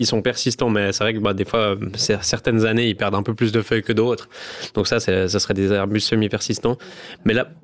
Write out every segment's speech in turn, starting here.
ils sont persistants, mais c'est vrai que des fois, certaines années, ils perdent un peu plus de feuilles que d'autres. Donc ça serait des arbustes semi-persistants. Mais là...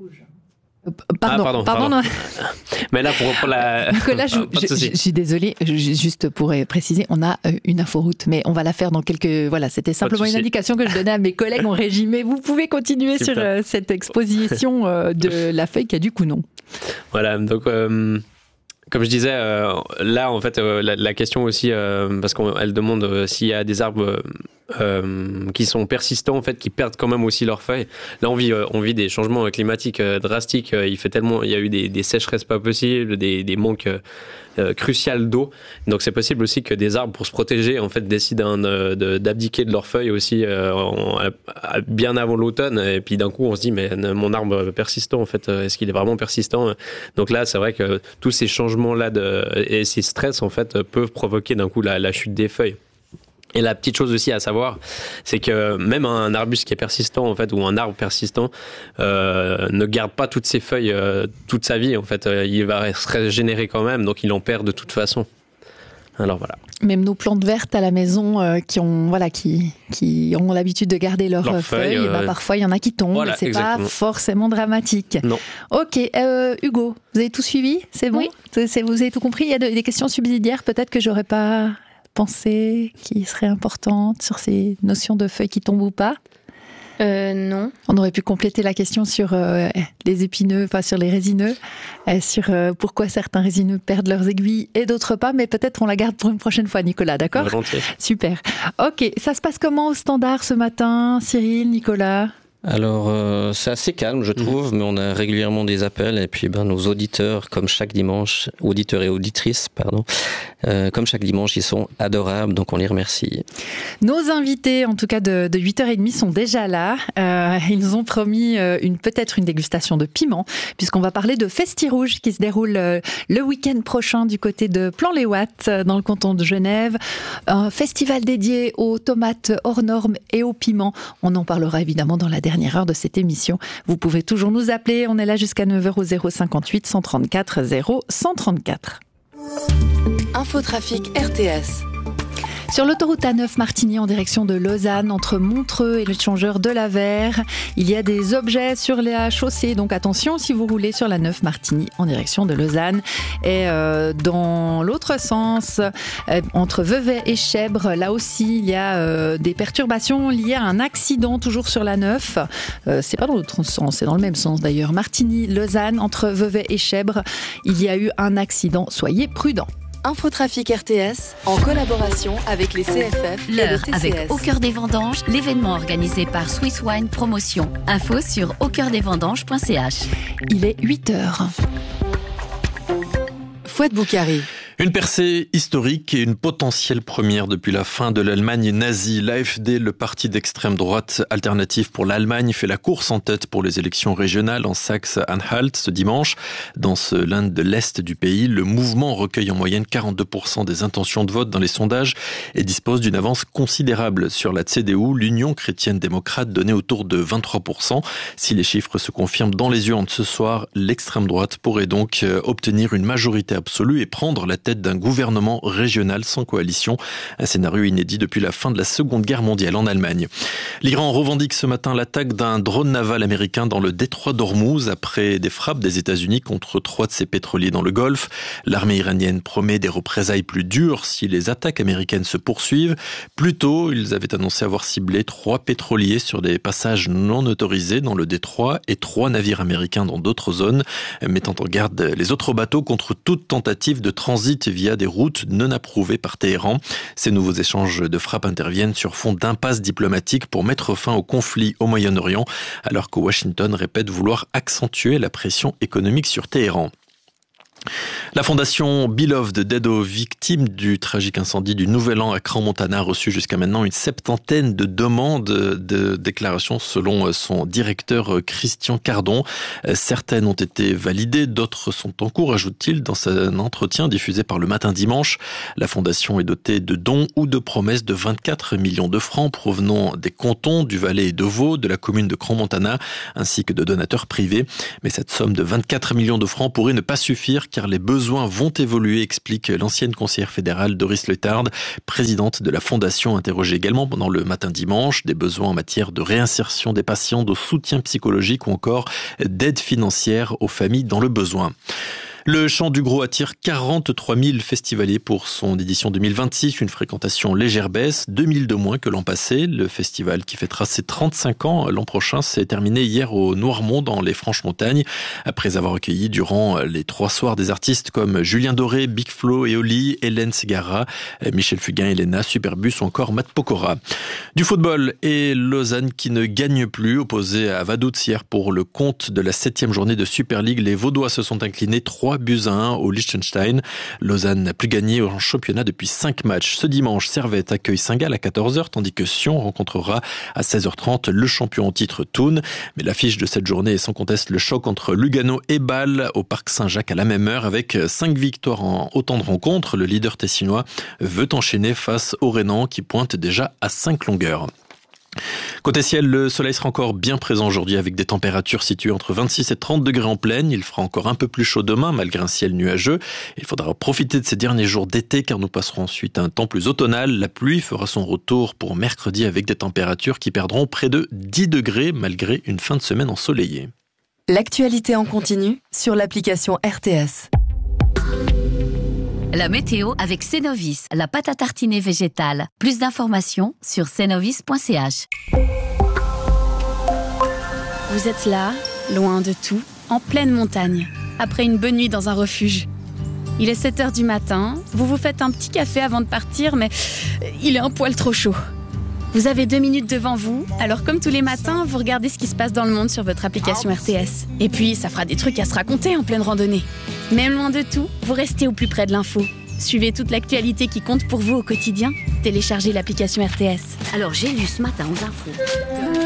Pardon. Non. Mais là, pour la... Nicolas, je suis désolée, juste pour préciser, on a une inforoute, mais on va la faire dans quelques... Voilà, c'était simplement une indication que je donnais à mes collègues en régie, mais vous pouvez continuer sur cette exposition de la feuille caduque ou non. Voilà, donc... Comme je disais, là, en fait, la question aussi, parce qu'elle demande s'il y a des arbres qui sont persistants, en fait, qui perdent quand même aussi leurs feuilles. Là, on vit des changements climatiques drastiques. Il y a eu des sécheresses pas possibles, des manques cruciales d'eau. Donc, c'est possible aussi que des arbres, pour se protéger, en fait, décident d'abdiquer de leurs feuilles aussi bien avant l'automne. Et puis, d'un coup, on se dit, mais mon arbre persistant, en fait, est-ce qu'il est vraiment persistant? Donc là, c'est vrai que tous ces changements-là et ces stress, en fait, peuvent provoquer d'un coup la chute des feuilles. Et la petite chose aussi à savoir, c'est que même un arbuste qui est persistant, en fait, ou un arbre persistant, ne garde pas toutes ses feuilles toute sa vie. En fait, il va se régénérer quand même, donc il en perd de toute façon. Alors voilà. Même nos plantes vertes à la maison qui ont l'habitude de garder leurs feuilles, parfois il y en a qui tombent, c'est exactement. Pas forcément dramatique. Non. Ok, Hugo, vous avez tout suivi? C'est bon? Oui. Vous avez tout compris? Il y a des questions subsidiaires peut-être que j'aurais pas pensé qui seraient importantes sur ces notions de feuilles qui tombent ou pas? Non. On aurait pu compléter la question sur les épineux, enfin sur les résineux, sur pourquoi certains résineux perdent leurs aiguilles et d'autres pas, mais peut-être on la garde pour une prochaine fois, Nicolas, d'accord? Volontiers. Super. Ok, ça se passe comment au standard ce matin, Cyril, Nicolas? Alors, c'est assez calme, je trouve, mais on a régulièrement des appels et puis nos auditeurs, comme chaque dimanche, auditeurs et auditrices, comme chaque dimanche, ils sont adorables, donc on les remercie. Nos invités, en tout cas de 8h30, sont déjà là. Ils nous ont promis peut-être une dégustation de piment, puisqu'on va parler de Festi-Rouge qui se déroule le week-end prochain du côté de Plan-les-Ouates, dans le canton de Genève. Un festival dédié aux tomates hors normes et aux piments. On en parlera évidemment dans la dernière heure de cette émission. Vous pouvez toujours nous appeler. On est là jusqu'à 9h au 058 134 0134. Infotrafic RTS. Sur l'autoroute A9 Martigny en direction de Lausanne, entre Montreux et l'échangeur de la Verre, il y a des objets sur la chaussée. Donc attention si vous roulez sur la 9 Martigny en direction de Lausanne. Et dans l'autre sens, entre Vevey et Chèvres, là aussi, il y a des perturbations liées à un accident, toujours sur la 9. C'est pas dans l'autre sens, c'est dans le même sens d'ailleurs. Martigny, Lausanne, entre Vevey et Chèvres, il y a eu un accident. Soyez prudents. Infotrafic RTS, en collaboration avec les CFF L'heure et le TCS. avec Au Cœur des Vendanges, l'événement organisé par Swiss Wine Promotion. Info sur aucoeurdesvendanges.ch. Il est 8h. Fouette Boukhari. Une percée historique et une potentielle première depuis la fin de l'Allemagne nazie. L'AfD, le parti d'extrême droite alternatif pour l'Allemagne, fait la course en tête pour les élections régionales en Saxe-Anhalt ce dimanche. Dans ce Land de l'Est du pays, le mouvement recueille en moyenne 42% des intentions de vote dans les sondages et dispose d'une avance considérable sur la CDU, l'Union chrétienne-démocrate, donnée autour de 23%. Si les chiffres se confirment dans les urnes ce soir, l'extrême droite pourrait donc obtenir une majorité absolue et prendre la tête d'un gouvernement régional sans coalition. Un scénario inédit depuis la fin de la Seconde Guerre mondiale en Allemagne. L'Iran revendique ce matin l'attaque d'un drone naval américain dans le détroit d'Ormuz après des frappes des États-Unis contre 3 de ses pétroliers dans le Golfe. L'armée iranienne promet des représailles plus dures si les attaques américaines se poursuivent. Plus tôt, ils avaient annoncé avoir ciblé 3 pétroliers sur des passages non autorisés dans le détroit et 3 navires américains dans d'autres zones, mettant en garde les autres bateaux contre toute tentative de transit via des routes non approuvées par Téhéran. Ces nouveaux échanges de frappes interviennent sur fond d'impasse diplomatique pour mettre fin au conflit au Moyen-Orient, alors que Washington répète vouloir accentuer la pression économique sur Téhéran. La fondation Beloved d'aide aux victimes du tragique incendie du Nouvel An à Crans-Montana a reçu jusqu'à maintenant une 70aine de demandes de déclaration selon son directeur Christian Cardon. Certaines ont été validées, d'autres sont en cours, ajoute-t-il dans un entretien diffusé par Le Matin dimanche. La fondation est dotée de dons ou de promesses de 24 millions de francs provenant des cantons du Valais et de Vaud, de la commune de Crans-Montana, ainsi que de donateurs privés. Mais cette somme de 24 millions de francs pourrait ne pas suffire dire car les besoins vont évoluer, explique l'ancienne conseillère fédérale Doris Leutard, présidente de la Fondation, interrogée également pendant le matin dimanche. Des besoins en matière de réinsertion des patients, de soutien psychologique ou encore d'aide financière aux familles dans le besoin. Le Chant du Gros attire 43 000 festivaliers pour son édition 2026, une fréquentation légère baisse, 2 000 de moins que l'an passé. Le festival qui fêtera ses 35 ans l'an prochain s'est terminé hier au Noirmont dans les Franches-Montagnes, après avoir accueilli durant les 3 soirs des artistes comme Julien Doré, Big Flo et Oli, Hélène Ségara, Michel Fugain, Elena, Superbus ou encore Matt Pokora. Du football et Lausanne qui ne gagne plus, opposé à Vaduz hier pour le compte de la 7e journée de Super League. Les Vaudois se sont inclinés 3 buts à 1 au Liechtenstein. Lausanne n'a plus gagné en championnat depuis 5 matchs. Ce dimanche, Servette accueille Saint-Gall à 14h, tandis que Sion rencontrera à 16h30 le champion en titre Thun. Mais l'affiche de cette journée est sans conteste le choc entre Lugano et Bâle au Parc Saint-Jacques à la même heure. Avec 5 victoires en autant de rencontres, le leader tessinois veut enchaîner face au Rhénan qui pointe déjà à 5 longueurs. Côté ciel, le soleil sera encore bien présent aujourd'hui avec des températures situées entre 26 et 30 degrés en plaine. Il fera encore un peu plus chaud demain malgré un ciel nuageux. Il faudra profiter de ces derniers jours d'été car nous passerons ensuite un temps plus automnal. La pluie fera son retour pour mercredi avec des températures qui perdront près de 10 degrés malgré une fin de semaine ensoleillée. L'actualité en continu sur l'application RTS. La météo avec Cenovis, la pâte à tartiner végétale. Plus d'informations sur cenovis.ch. Vous êtes là, loin de tout, en pleine montagne, après une bonne nuit dans un refuge. Il est 7h du matin, vous vous faites un petit café avant de partir, mais il est un poil trop chaud. Vous avez 2 minutes devant vous, alors comme tous les matins, vous regardez ce qui se passe dans le monde sur votre application RTS. Et puis, ça fera des trucs à se raconter en pleine randonnée. Même loin de tout, vous restez au plus près de l'info. Suivez toute l'actualité qui compte pour vous au quotidien. Téléchargez l'application RTS. Alors j'ai lu ce matin aux infos